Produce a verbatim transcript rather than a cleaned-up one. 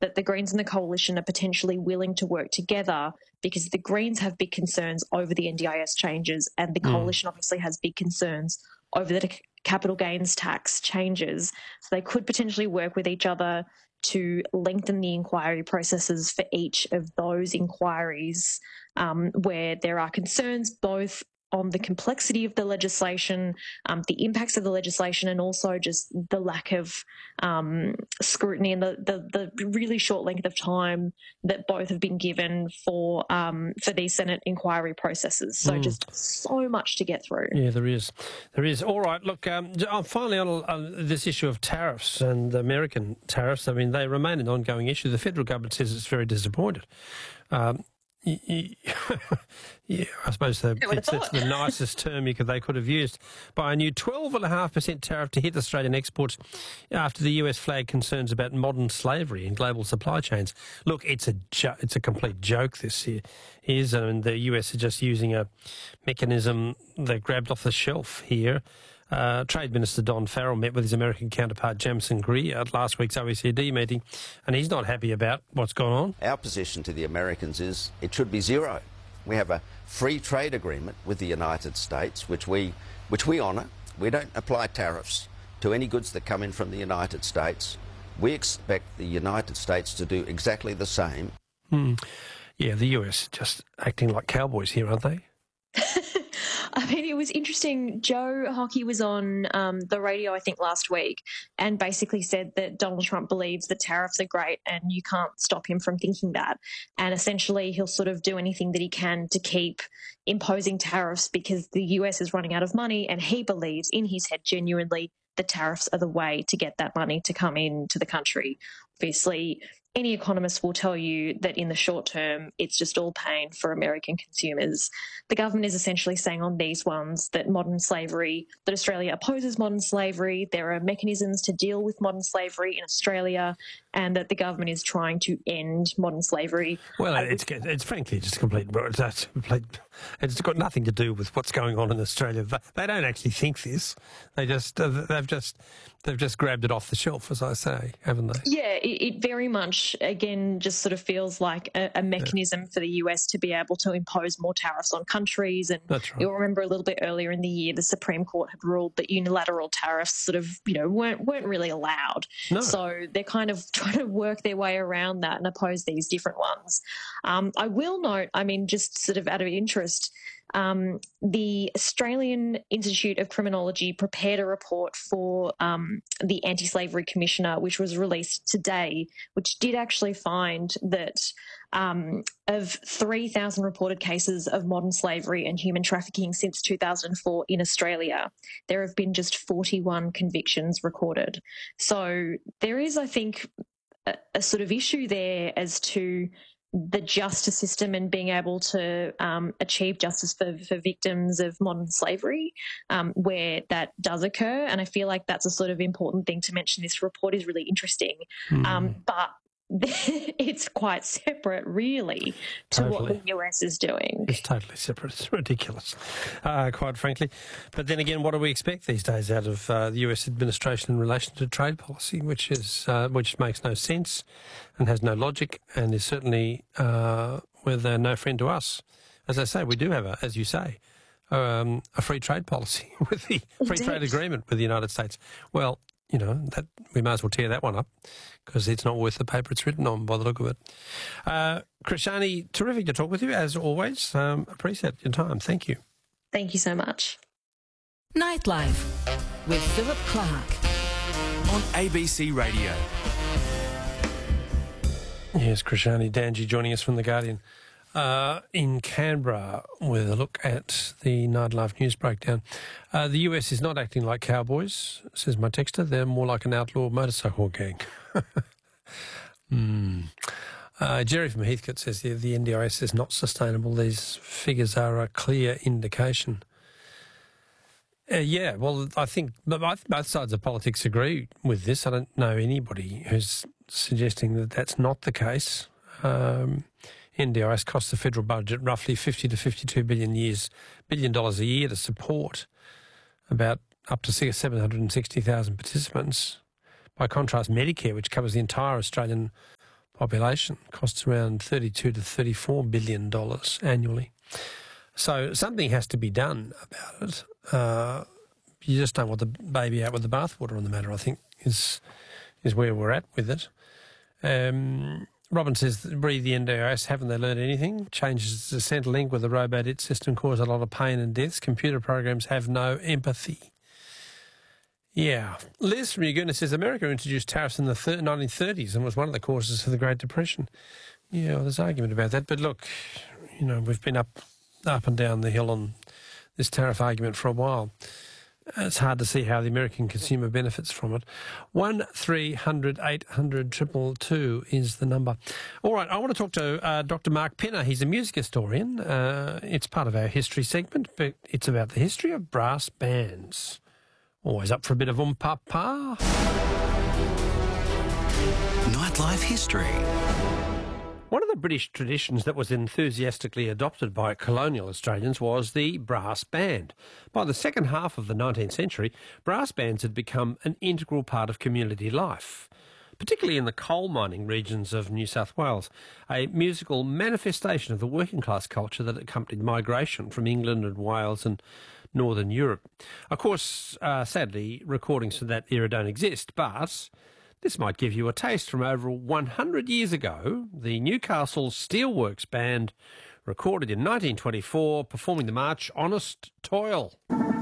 that the Greens and the Coalition are potentially willing to work together, because the Greens have big concerns over the N D I S changes and the Mm. Coalition obviously has big concerns over the capital gains tax changes. So they could potentially work with each other to lengthen the inquiry processes for each of those inquiries um, where there are concerns both on the complexity of the legislation, um, the impacts of the legislation, and also just the lack of um, scrutiny and the, the, the really short length of time that both have been given for um, for these Senate inquiry processes. So Mm. just so much to get through. Yeah, there is. There is. All right, look, um, finally on uh, this issue of tariffs and American tariffs, I mean, they remain an ongoing issue. The federal government says it's very disappointed. Um, yeah, I suppose the, it's, it's the nicest term you could, they could have used. By a new twelve point five percent tariff to hit Australian exports after the U S flagged concerns about modern slavery in global supply chains. Look, it's a jo- it's a complete joke, this here is, and the U S is just using a mechanism they grabbed off the shelf here. Uh, Trade Minister Don Farrell met with his American counterpart Jamison Greer at last week's O E C D meeting, and he's not happy about what's gone on. Our position to the Americans is it should be zero. We have a free trade agreement with the United States, which we, which we honour. We don't apply tariffs to any goods that come in from the United States. We expect the United States to do exactly the same. Hmm. Yeah, the U S just acting like cowboys here, aren't they? I mean, it was interesting. Joe Hockey was on um, the radio, I think, last week, and basically said that Donald Trump believes the tariffs are great and you can't stop him from thinking that. And essentially, he'll sort of do anything that he can to keep imposing tariffs because the U S is running out of money, and he believes in his head genuinely the tariffs are the way to get that money to come into the country. Obviously, any economist will tell you that in the short term, it's just all pain for American consumers. The government is essentially saying on these ones that modern slavery, that Australia opposes modern slavery, there are mechanisms to deal with modern slavery in Australia, and that the government is trying to end modern slavery. Well, it's it's frankly just complete. That's complete. It's got nothing to do with what's going on in Australia. They don't actually think this. They just they've just they've just grabbed it off the shelf, as I say, haven't they? Yeah, it, it very much again just sort of feels like a, a mechanism yeah. for the U S to be able to impose more tariffs on countries. And That's right. You'll remember a little bit earlier in the year, the Supreme Court had ruled that unilateral tariffs sort of you know weren't weren't really allowed. No. So they're kind of trying to work their way around that and oppose these different ones. Um, I will note, I mean, just sort of out of interest, um, the Australian Institute of Criminology prepared a report for um, the Anti-Slavery Commissioner, which was released today, which did actually find that um, of three thousand reported cases of modern slavery and human trafficking since two thousand four in Australia, there have been just forty-one convictions recorded. So there is, I think, a, a sort of issue there as to the justice system and being able to um, achieve justice for, for victims of modern slavery, um, where that does occur. And I feel like that's a sort of important thing to mention. This report is really interesting, mm. um, but it's quite separate, really, to totally. what the U S is doing. It's totally separate. It's ridiculous, uh, quite frankly. But then again, what do we expect these days out of uh, the U S administration in relation to trade policy, which is uh, which makes no sense and has no logic, and is certainly uh, with uh, no friend to us. As I say, we do have, a, as you say, um, a free trade policy with the free Indeed. trade agreement with the United States. Well, you know, that we might as well tear that one up because it's not worth the paper it's written on by the look of it. Uh, Krishani, terrific to talk with you, as always. Um, appreciate your time. Thank you. Thank you so much. Nightlife with Philip Clark on A B C Radio. Yes, Krishani Danji joining us from The Guardian uh, in Canberra with a look at the Nightlife news breakdown. Uh, the U S is not acting like cowboys, says my texter. They're more like an outlaw motorcycle gang. mm. uh, Jerry from Heathcote says the, the N D I S is not sustainable. These figures are a clear indication. Uh, yeah, well, I think both, both sides of politics agree with this. I don't know anybody who's suggesting that that's not the case. Um, N D I S costs the federal budget roughly fifty to fifty-two billion years, billion dollars a year to support about up to seven hundred sixty thousand participants. By contrast, Medicare, which covers the entire Australian population. Costs around thirty-two to thirty-four billion dollars annually. So something has to be done about it. Uh, you just don't want the baby out with the bathwater on the matter, I think, is is where we're at with it. Um, Robin says, breathe the N D I S, haven't they learned anything? Changes to Centrelink with the Robat system cause a lot of pain and deaths. Computer programs have no empathy. Yeah. Liz from Uganda says, America introduced tariffs in the nineteen thirties and was one of the causes for the Great Depression. Yeah, well, there's argument about that. But look, you know, we've been up, up and down the hill on this tariff argument for a while. It's hard to see how the American consumer benefits from it. one three hundred eight hundred two two two is the number. All right, I want to talk to uh, Doctor Mark Penner. He's a music historian. Uh, it's part of our history segment, but it's about the history of brass bands. Always up for a bit of um-pa-pa. Nightlife history. One of the British traditions that was enthusiastically adopted by colonial Australians was the brass band. By the second half of the nineteenth century, brass bands had become an integral part of community life, particularly in the coal mining regions of New South Wales, a musical manifestation of the working class culture that accompanied migration from England and Wales and Northern Europe. Of course, uh, sadly, recordings from that era don't exist, but this might give you a taste from over one hundred years ago. The Newcastle Steelworks Band recorded in nineteen twenty-four performing the march Honest Toil.